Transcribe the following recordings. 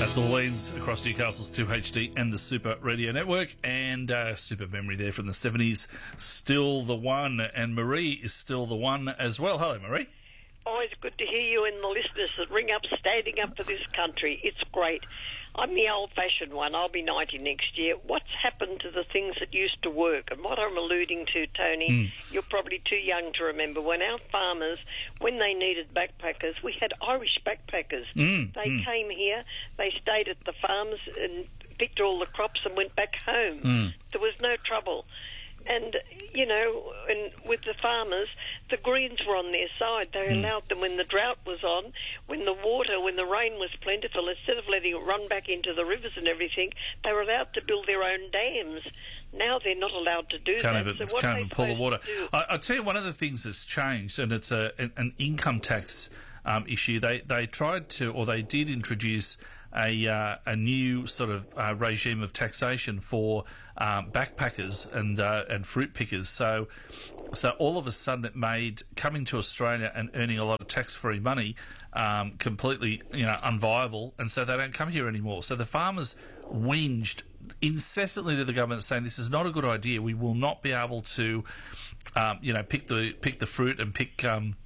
That's Orleans across Newcastle's 2HD and the Super Radio Network, and super memory there from the 70s. Still the one, and Marie is still the one as well. Hello, Marie. Always good to hear you and the listeners that ring up, standing up for this country. It's great. I'm the old-fashioned one. I'll be 90 next year. What's happened to the things that used to work? And what I'm alluding to, Tony, you're probably too young to remember, when our farmers, when they needed backpackers, we had Irish backpackers. They came here, they stayed at the farms and picked all the crops and went back home. There was no trouble. And, you know, and with the farmers, the Greens were on their side. They allowed them when the drought was on, when the rain was plentiful, instead of letting it run back into the rivers and everything, they were allowed to build their own dams. Now they're not allowed to do that. Can't even pull the water. I'll tell you one of the things that's changed, and it's an income tax issue. They tried to, or they did introduce a new sort of regime of taxation for backpackers and fruit pickers. So all of a sudden it made coming to Australia and earning a lot of tax-free money completely, unviable, and so they don't come here anymore. So the farmers whinged incessantly to the government, saying this is not a good idea. We will not be able to, pick the fruit and pick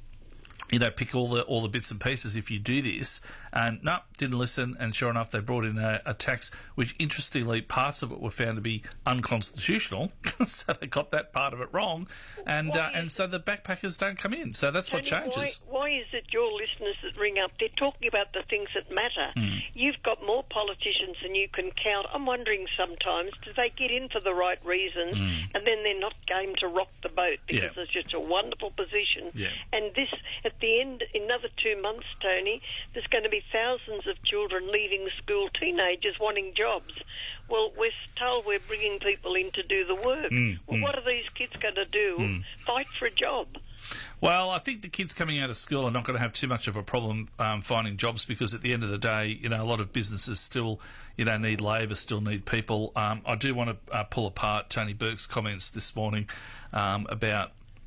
all the bits and pieces if you do this. And no, didn't listen, and sure enough, they brought in a tax, which interestingly, parts of it were found to be unconstitutional, so they got that part of it wrong, and so the backpackers don't come in. So that's what changes. Why is it your listeners that ring up, they're talking about the things that matter? You've got more politicians than you can count. I'm wondering sometimes, do they get in for the right reasons, and then they're not game to rock the boat, because it's just a wonderful position. And this, at the end, in another 2 months, Tony, there's going to be thousands of children leaving school, teenagers wanting jobs. Well, we're told we're bringing people in to do the work. What are these kids going to do? Fight for a job? Well, I think the kids coming out of school are not going to have too much of a problem finding jobs, because at the end of the day, a lot of businesses still, need labour, still need people. I do want to pull apart Tony Burke's comments this morning about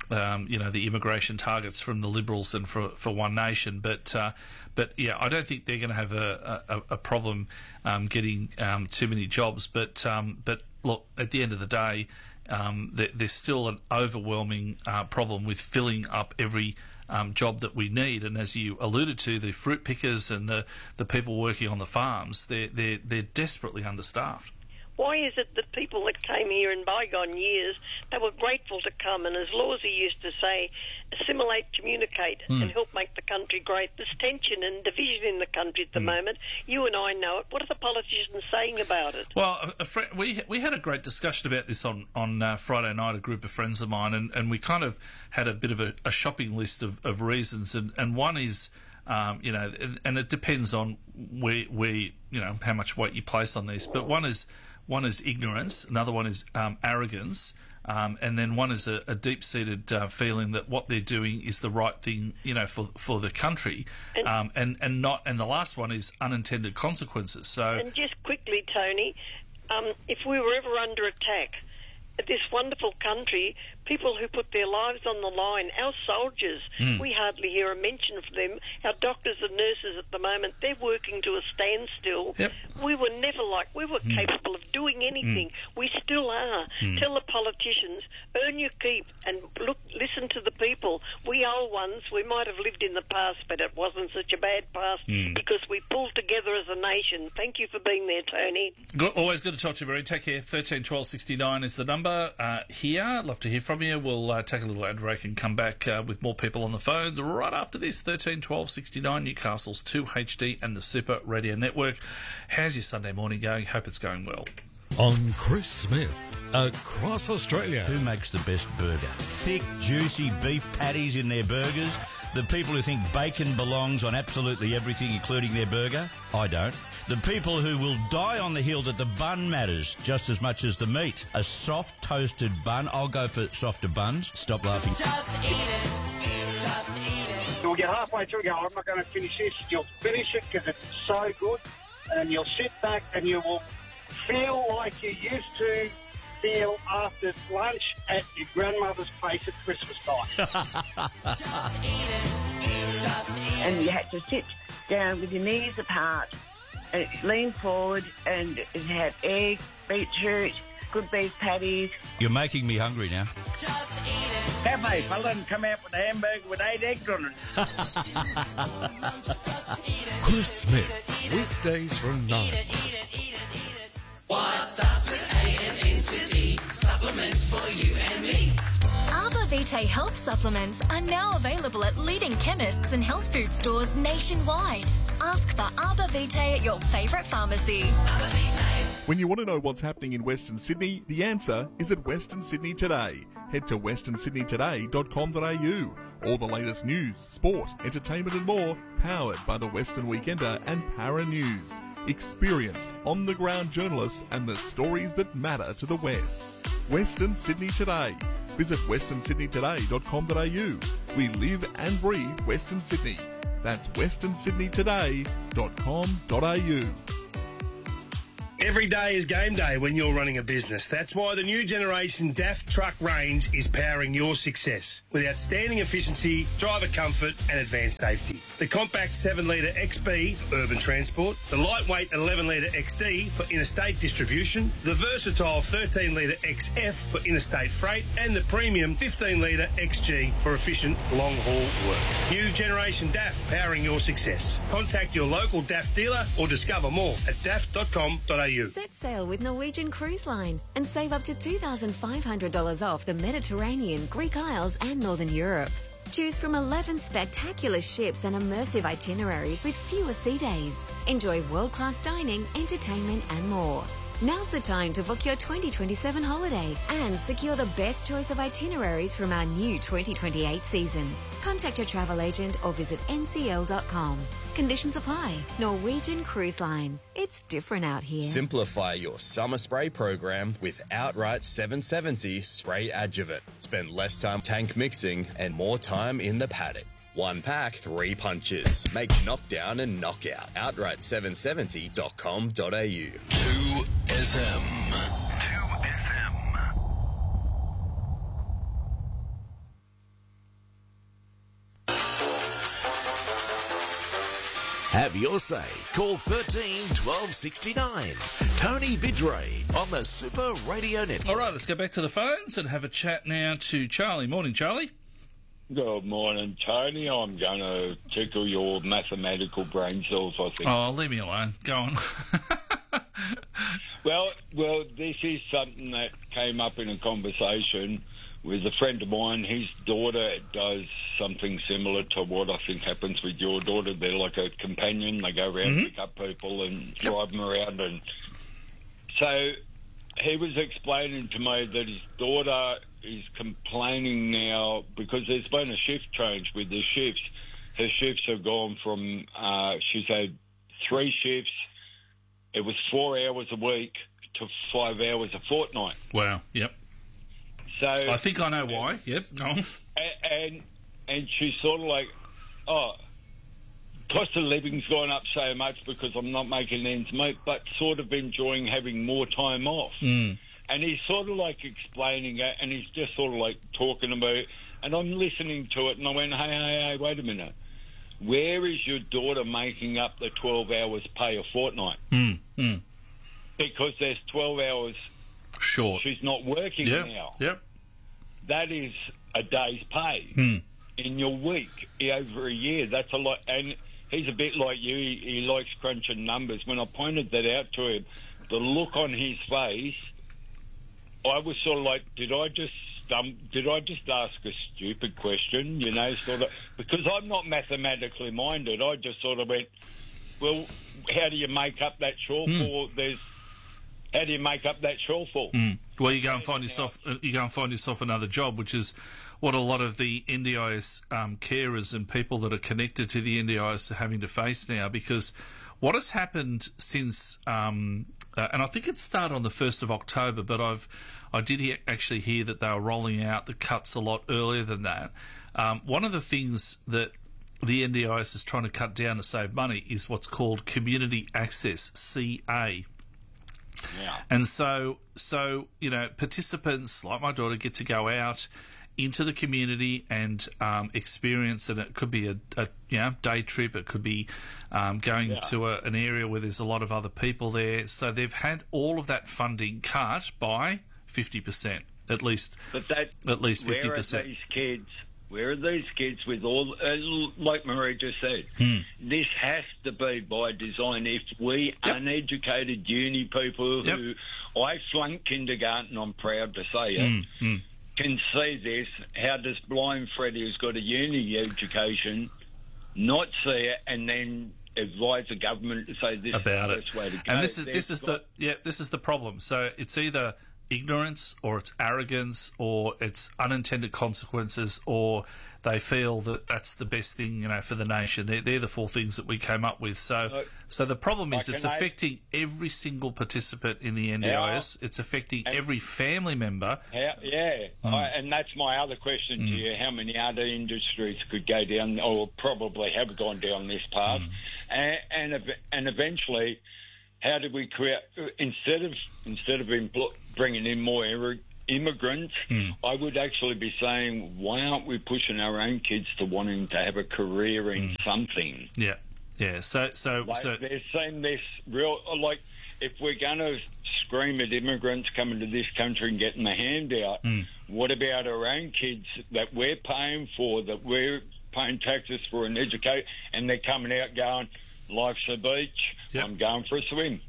the immigration targets from the Liberals and for One Nation, but I don't think they're going to have a problem getting too many jobs. But look, at the end of the day, there's still an overwhelming problem with filling up every job that we need. And as you alluded to, the fruit pickers and the people working on the farms, they're desperately understaffed. Why is it that people that came here in bygone years, they were grateful to come, and as Lawsy used to say, assimilate, communicate, and help make the country great? There's tension and division in the country at the moment. You and I know it. What are the politicians saying about it? Well, we had a great discussion about this on Friday night, a group of friends of mine, and we kind of had a bit of a shopping list of reasons, and one is, and it depends on where how much weight you place on this, but one is ignorance, another one is arrogance, and then one is a deep-seated feeling that what they're doing is the right thing, for the country, and the last one is unintended consequences. So, and just quickly, Tony, if we were ever under attack, this wonderful country, people who put their lives on the line, our soldiers, we hardly hear a mention of them. Our doctors and nurses at the moment, they're working to a standstill. We were never we were capable of doing anything. We still are. Tell the politicians, earn your keep, and listen to the people. We old ones, we might have lived in the past, but it wasn't such a bad past because we pulled together as a nation. Thank you for being there, Tony. Always good to talk to you, Marie. Take care. 13 12 69 is the number here. Love to hear from you. We'll take a little ad break and come back with more people on the phones right after this. 13 12 69, Newcastle's 2HD and the Super Radio Network. How's your Sunday morning going? Hope it's going well. On Chris Smith, across Australia. Who makes the best burger? Thick, juicy beef patties in their burgers? The people who think bacon belongs on absolutely everything, including their burger? I don't. The people who will die on the hill that the bun matters just as much as the meat. A soft toasted bun. I'll go for softer buns. Stop laughing. Just eat it. Just eat it. You'll get halfway through and go, I'm not going to finish this. You'll finish it because it's so good, and you'll sit back and you will feel like you used to feel after lunch at your grandmother's place at Christmas time. Just eat it. Just eat it. And you had to sit down with your knees apart lean forward and have egg, beetroot, good beef patties. You're making me hungry now. Just eat it. Cafe fella and come out with a hamburger with 8 eggs on it. Chris Smith, weekdays from 9. What starts with A and ends with E? Supplements for you and me. Arbor Vitae health supplements are now available at leading chemists and health food stores nationwide. Ask for Arbor Vitae at your favourite pharmacy. Arbor Vitae. When you want to know what's happening in Western Sydney, the answer is at Western Sydney Today. Head to westernsydneytoday.com.au. All the latest news, sport, entertainment and more, powered by the Western Weekender and Para News. Experienced, on-the-ground journalists and the stories that matter to the West. Western Sydney Today. Visit westernsydneytoday.com.au. We live and breathe Western Sydney. That's westernsydneytoday.com.au. Every day is game day when you're running a business. That's why the new generation DAF truck range is powering your success with outstanding efficiency, driver comfort and advanced safety. The compact 7-litre XB for urban transport, the lightweight 11-litre XD for interstate distribution, the versatile 13-litre XF for interstate freight and the premium 15-litre XG for efficient long-haul work. New generation DAF powering your success. Contact your local DAF dealer or discover more at daf.com.au. Set sail with Norwegian Cruise Line and save up to $2,500 off the Mediterranean, Greek Isles and Northern Europe. Choose from 11 spectacular ships and immersive itineraries with fewer sea days. Enjoy world-class dining, entertainment and more. Now's the time to book your 2027 holiday and secure the best choice of itineraries from our new 2028 season. Contact your travel agent or visit ncl.com. Conditions apply. Norwegian Cruise Line. It's different out here. Simplify your summer spray program with Outright 770 Spray Adjuvant. Spend less time tank mixing and more time in the paddock. 1 pack, 3 punches. Make knockdown and knockout. Outright770.com.au. 2SM. Have your say. Call 13 12 69. Tony Vidray on the Super Radio Network. All right, let's go back to the phones and have a chat now to Charlie. Morning, Charlie. Good morning, Tony. I'm going to tickle your mathematical brain cells, I think. Oh, leave me alone. Go on. Well, this is something that came up in a conversation with a friend of mine. His daughter does something similar to what I think happens with your daughter. They're like a companion. They go around, pick up people and drive them around. And so he was explaining to me that his daughter is complaining now because there's been a shift change with the shifts. Her shifts have gone from, she's had 3 shifts. It was 4 hours a week to 5 hours a fortnight. Wow, yep. So I think I know why. Yep, go on. And she's sort of like, oh, cost of living's gone up so much because I'm not making ends meet, but sort of enjoying having more time off. And he's sort of like explaining it, and he's just sort of like talking about it, and I'm listening to it, and I went, hey, wait a minute. Where is your daughter making up the 12 hours pay a fortnight? Because there's 12 hours short. She's not working now. Yep. That is a day's pay in your week over a year. That's a lot. And he's a bit like you. He likes crunching numbers. When I pointed that out to him, the look on his face, I was sort of like, did I just ask a stupid question, you know, sort of, because I'm not mathematically minded. I just sort of went, well, how do you make up that shortfall? How do you make up that shortfall? Well, you go and find yourself another job, which is what a lot of the NDIS carers and people that are connected to the NDIS are having to face now, because what has happened since, and I think it started on the 1st of October, but I did actually hear that they were rolling out the cuts a lot earlier than that. One of the things that the NDIS is trying to cut down to save money is what's called Community Access, CA. Yeah. And so you know, participants like my daughter get to go out into the community and experience, and it could be a day trip, it could be going to an area where there's a lot of other people there. So they've had all of that funding cut by 50%, at least. But that, at least 50%. Where are these kids? Where are these kids with all, like Marie just said, this has to be by design. If we uneducated uni people who, I flunked kindergarten, I'm proud to say it, can see this, how does blind Freddie, who's got a uni education, not see it and then advise the government to say this about is the best way to go? And this is the problem. So it's either ignorance or it's arrogance or it's unintended consequences, or they feel that that's the best thing, for the nation. They're the four things that we came up with. So the problem is it's affecting every single participant in the NDIS. It's affecting every family member. And that's my other question to you. How many other industries could go down, or probably have gone down this path? And eventually, how do we create, instead of bringing in more immigrants, I would actually be saying, why aren't we pushing our own kids to wanting to have a career in something? So they're saying this real, like, if we're going to scream at immigrants coming to this country and getting the handout, what about our own kids that we're paying for, that we're paying taxes for and educate, and they're coming out going, life's a beach, I'm going for a swim.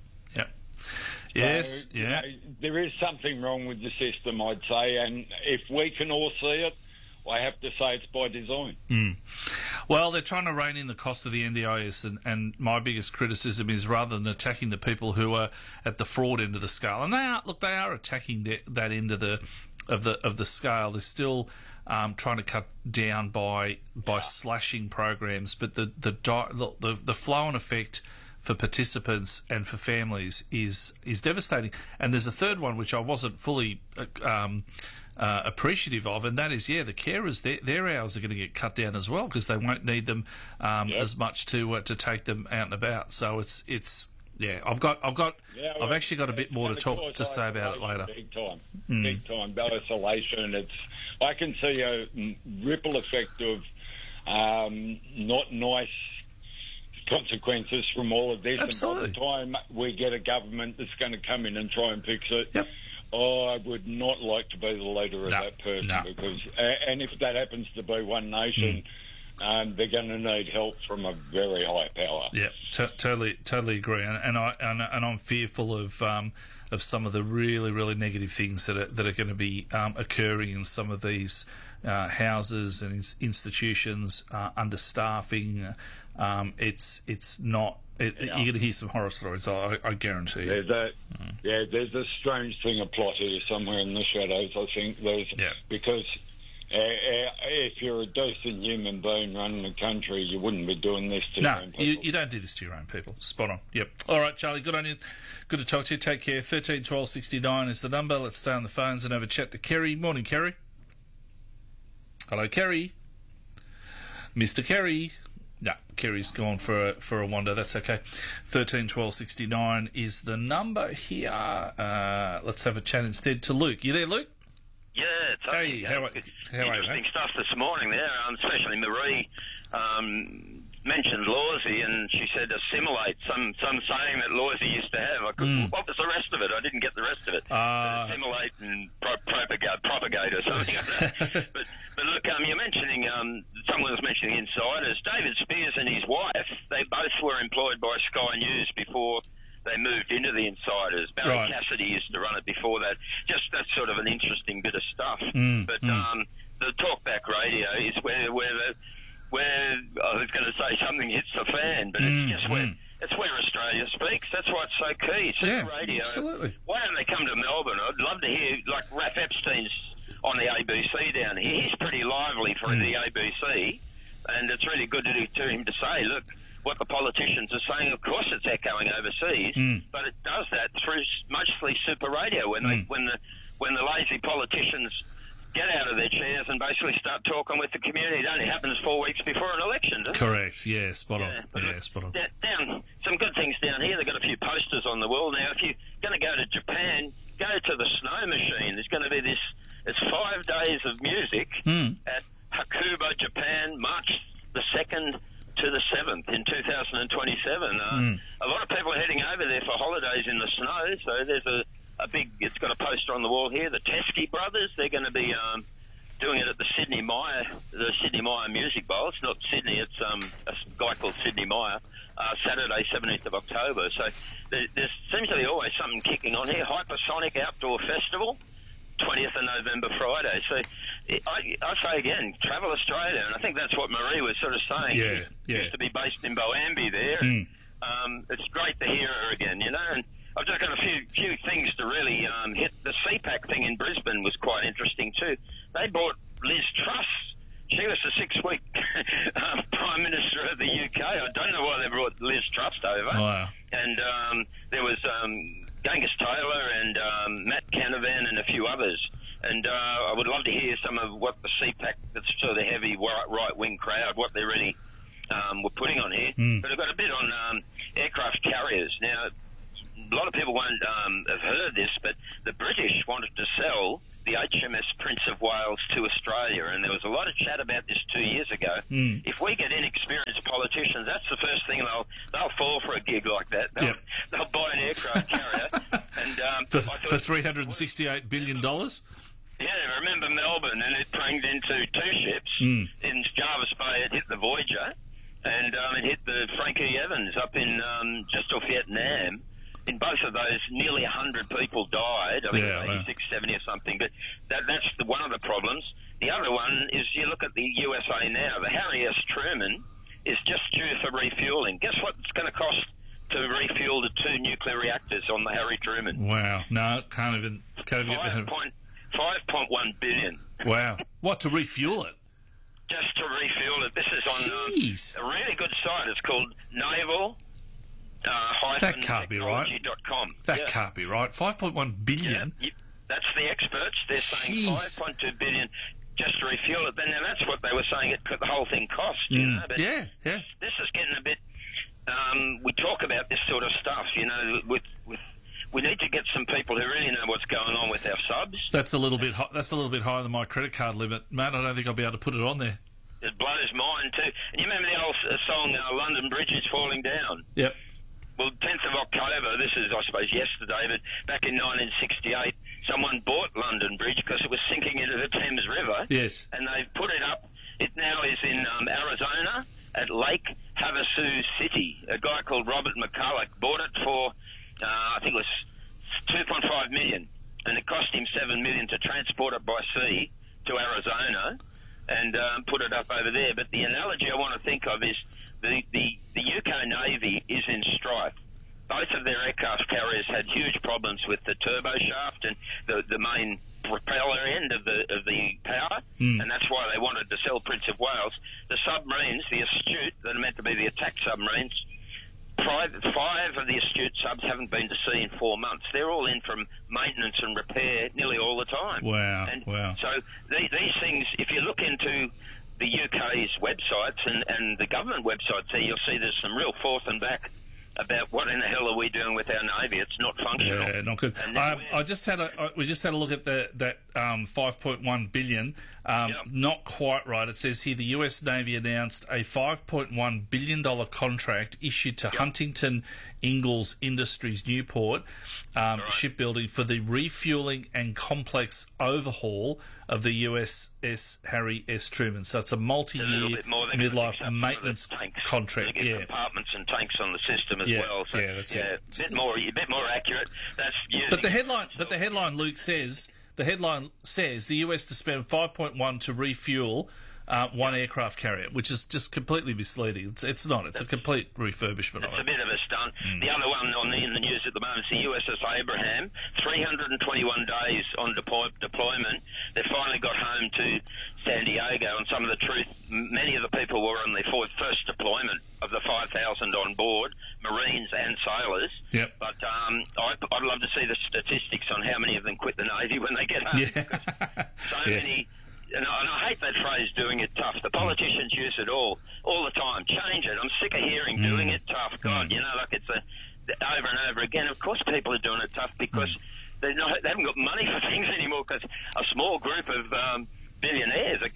Yes, there is something wrong with the system, I'd say, and if we can all see it, I have to say it's by design. Well, they're trying to rein in the cost of the NDIS, and my biggest criticism is, rather than attacking the people who are at the fraud end of the scale, and they are attacking that end of the scale, they're still trying to cut down by slashing programs, but the flow and effect for participants and for families is devastating. And there's a third one which I wasn't fully appreciative of, and that is the carers, their hours are going to get cut down as well, because they won't need them as much to take them out and about. So it's I've actually got a bit more to say about it later. Big time isolation. I can see a ripple effect of not nice consequences from all of this. Absolutely. And by the time we get a government that's going to come in and try and fix it, I would not like to be the leader of that person, because and if that happens to be One Nation, they're going to need help from a very high power. Totally agree, and I'm fearful of some of the really, really negative things that are going to be occurring in some of these houses and institutions, understaffing. It's not. You're going to hear some horror stories, I guarantee you. There's a strange thing aplot here somewhere in the shadows, I think. Because if you're a decent human being running the country, you wouldn't be doing this to your own people. You don't do this to your own people. Spot on. Yep. All right, Charlie, good on you. Good to talk to you. Take care. 13 12 69 is the number. Let's stay on the phones and have a chat to Kerry. Morning, Kerry. Hello, Kerry. Mr. Kerry. No, Kerry's gone for a wander. That's okay. 13 12 69 is the number here. Let's have a chat instead to Luke. You there, Luke? Yeah, Tony. How are you, interesting stuff this morning there, especially Marie mentioned Lawsy, and she said assimilate, some saying that Lawsy used to have. What was the rest of it? I didn't get the rest of it. Assimilate and propagate or something like that. But look, you're mentioning, someone was mentioning insiders. David Spears and his wife, they both were employed by Sky News before they moved into the insiders. Barry Cassidy used to run it before that. Just that's sort of an interesting bit of stuff. But the talkback radio is where I was going to say something hits the fan, but it's just where Australia speaks. That's why it's so key. Super radio. Absolutely. Why don't they come to Melbourne? I'd love to hear, like Raph Epstein's on the ABC down here. He's pretty lively for the ABC, and it's really good to him to say, look, what the politicians are saying. Of course, it's echoing overseas, but it does that through mostly super radio when the lazy politicians get out of their chairs and basically start talking with the community. It only happens 4 weeks before an election, doesn't it? Correct. Yeah, spot on. Spot on. Down some good things down here. They've got a few posters on the wall now. If you're going to go to Japan, go to the snow machine. There's going to be this. It's 5 days of music. week at Hakuba, Japan, March the 2nd to the 7th in 2027. A lot of people are heading over there for holidays in the snow, so there's a big, it's got a poster on the wall here, the Teskey brothers, they're going to be doing it at the Sydney Myer Music Bowl. It's not Sydney, it's a guy called Sydney Myer, Saturday, 17th of October. So there seems to be always something kicking on here. Hypersonic Outdoor Festival, 20th of November, Friday. So I say again, travel Australia, and I think that's what Marie was sort of saying. She used to be based in Boambi there. And, it's great to hear her again, you know, and I've just got a few things to really hit. The CPAC thing in Brisbane was quite interesting too. They brought Liz Truss. She was the 6-week Prime Minister of the UK. I don't know why they brought Liz Truss over. Wow. And there was Genghis Taylor and Matt Canavan and a few others. And I would love to hear some of what the CPAC, that's sort of the heavy right-wing crowd, what they really were putting on here. But I've got a bit on aircraft carriers. Now, a lot of people won't have heard this, but the British wanted to sell the HMS Prince of Wales to Australia, and there was a lot of chat about this 2 years ago. If we get inexperienced politicians, that's the first thing they'll fall for a gig like that. They'll buy an aircraft carrier. And for $368 billion? Yeah, I remember Melbourne, and it banged into 2 ships. In Jarvis Bay, it hit the Voyager, and it hit the Frankie Evans up in just off Vietnam. In both of those, nearly 100 people died. I think it was 86, 70 or something. But that's one of the problems. The other one is you look at the USA now. The Harry S. Truman is just due for refuelling. Guess what it's going to cost to refuel the 2 nuclear reactors on the Harry Truman? Wow. No, can't even get behind. 5.1 billion. Wow. What, to refuel it? Just to refuel it. This is on a really good site. It's called Naval. That can't be right. That can't be right. 5.1 billion. Yeah, that's the experts. They're saying 5.2 billion just to refuel it. Then now that's what they were saying. It could the whole thing cost. You know. But this is getting a bit. We talk about this sort of stuff. You know, with we need to get some people who really know what's going on with our subs. That's a little bit. That's a little bit higher than my credit card limit, Matt. I don't think I'll be able to put it on there. It blows mine too. And you remember the old song, "London Bridge is Falling Down"? Yep. Well, 10th of October, this is, I suppose, yesterday, but back in 1968, someone bought London Bridge because it was sinking into the Thames River. Yes. And they've put it up. It now is in Arizona at Lake Havasu City. A guy called Robert McCulloch bought it for, I think it was $2.5 million. And it cost him $7 million to transport it by sea to Arizona and put it up over there. But the analogy I want to think of is the UK Navy is in strife. Both of their aircraft carriers had huge problems with the turbo shaft and the main propeller end of the power, and that's why they wanted to sell Prince of Wales. The submarines, the Astute, that are meant to be the attack submarines, 5 of the Astute subs haven't been to sea in 4 months. They're all in from maintenance and repair nearly all the time. Wow, wow. So these things, if you look into the UK's websites and the government websites there, you'll see there's some real forth and back about what in the hell are we doing with our Navy. It's not functional. Yeah, not good. We just had a look at that 5.1 billion. Not quite right. It says here the US Navy announced a $5.1 billion contract issued to Huntington Ingalls Industries Newport shipbuilding for the refueling and complex overhaul of the USS Harry S. Truman. So it's a multi-year midlife maintenance contract. They get compartments and tanks on the system as well. So, that's it. A bit more accurate. That's but the headline, Luke, says the US to spend 5.1 to refuel one aircraft carrier, which is just completely misleading. It's not. It's a complete refurbishment of it. It's a bit of a stunt. The other one in the news at the moment is the USS Abraham. 321 days on deployment. They finally got home to San Diego, and some of the truth, many of the people were on their first deployment of the 5,000 on board, Marines and sailors. Yep. But I'd love to see the statistics on how many of them quit the Navy when they get home. Yeah. So many... And I hate that phrase, doing it tough. The politicians use it all the time. Change it. I'm sick of hearing doing it tough. God, you know, like it's over and over again. Of course people are doing it tough because they haven't got money for things anymore because a small group of billionaires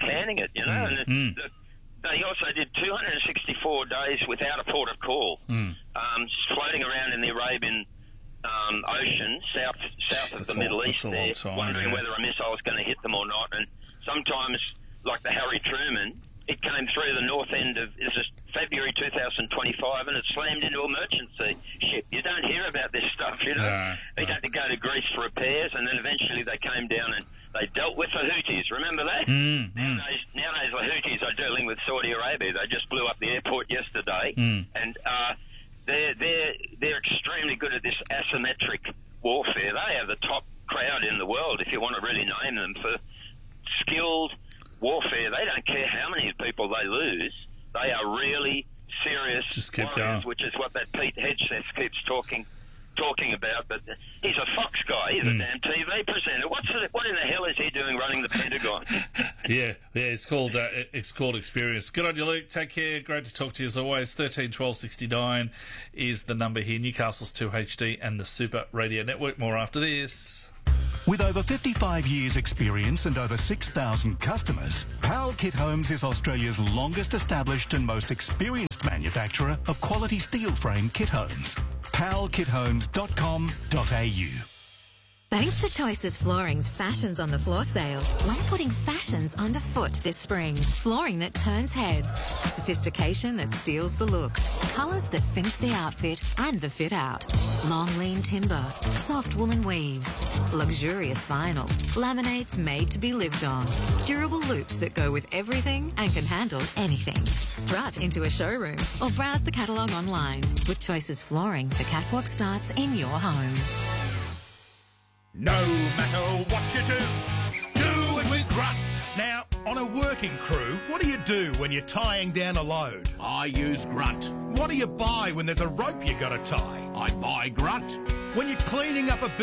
ocean south of the Middle East there, wondering whether a missile was going to hit them or not. And sometimes, like the Harry Truman, it came through the north end of, this is February 2025, and it slammed into a merchant ship. You don't hear about this stuff, you know. They'd had to go to Greece for repairs, and then eventually they came down and they dealt with the Houthis. Remember that? Nowadays, the Houthis are dealing with Saudi Arabia. They just blew up the airport yesterday, and they're extremely good at this asymmetric warfare. They are the top crowd in the world, if you want to really name them, for skilled warfare. They don't care how many people they lose. They are really serious warriors, which is what that Pete Hedges keeps talking about. But he's a Fox guy. He's a damn TV presenter. What in the hell is he doing running the Pentagon? yeah, it's called Experience. Good on you, Luke. Take care. Great to talk to you as always. 13 12 69 is the number here. Newcastle's 2HD and the Super Radio Network. More after this. With over 55 years' experience and over 6,000 customers, Powell Kit Homes is Australia's longest established and most experienced manufacturer of quality steel frame kit homes. powellkithomes.com.au. Thanks to Choices Flooring's Fashions on the Floor sale, we're putting fashions underfoot this spring. Flooring that turns heads, sophistication that steals the look, colours that finish the outfit and the fit out. Long lean timber, soft woolen weaves, luxurious vinyl, laminates made to be lived on, durable loops that go with everything and can handle anything. Strut into a showroom or browse the catalogue online. With Choices Flooring, the catwalk starts in your home. No matter what you do it with Grunt. Now, on a working crew, what do when you're tying down a load? I use Grunt. What do you buy when there's a rope you got to tie? I buy Grunt. When you're cleaning up a